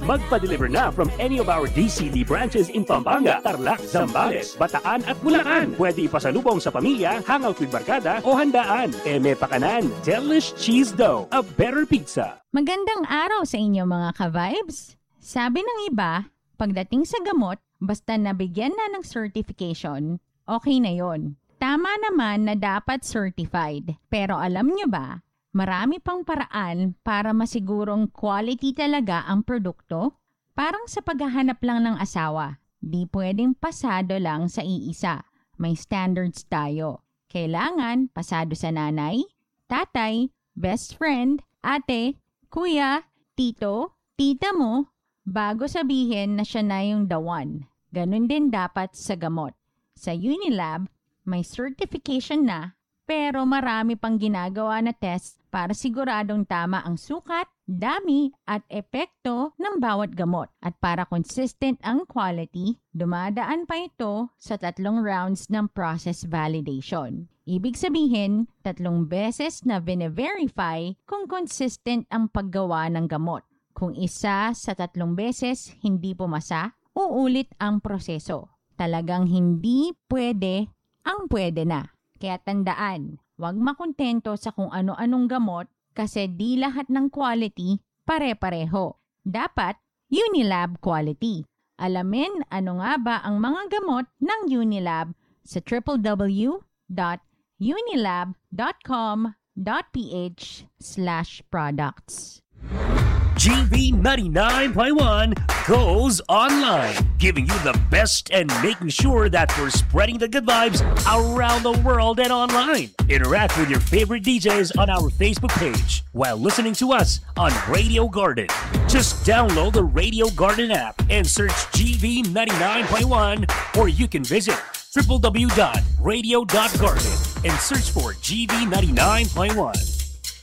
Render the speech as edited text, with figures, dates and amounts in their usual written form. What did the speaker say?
Magpa-deliver na from any of our DCD branches in Pampanga, Tarlac, Zambales, Bataan at Bulacan. Pwede ipasalubong sa pamilya, hangout with barkada o handaan. Eme Pakanan, Delish Cheese Dough, a better pizza. Magandang araw sa inyo mga ka-vibes. Sabi ng iba, pagdating sa gamot, basta nabigyan na ng certification, okay na yon. Tama naman na dapat certified. Pero alam nyo ba, marami pang paraan para masigurong quality talaga ang produkto? Parang sa paghahanap lang ng asawa. Di pwedeng pasado lang sa iisa. May standards tayo. Kailangan pasado sa nanay, tatay, best friend, ate, kuya, tito, tita mo, bago sabihin na siya na yung the one. Ganun din dapat sa gamot. Sa Unilab, may certification na, pero marami pang ginagawa na test para siguradong tama ang sukat, dami at epekto ng bawat gamot. At para consistent ang quality, dumadaan pa ito sa 3 rounds ng process validation. Ibig sabihin, 3 beses na bine-verify kung consistent ang paggawa ng gamot. Kung isa sa 3 beses hindi pumasa, uulit ang proseso. Talagang hindi pwede ang pwede na. Kaya tandaan, huwag makontento sa kung ano-anong gamot kasi di lahat ng quality pare-pareho. Dapat Unilab quality. Alamin ano nga ba ang mga gamot ng Unilab sa www.unilab.com.ph/products. GV 99.1 goes online, giving you the best and making sure that we're spreading the good vibes around the world and online. Interact with your favorite DJs on our Facebook page while listening to us on Radio Garden. Just download the Radio Garden app and search GV 99.1, or you can visit www.radio.garden and search for GV 99.1.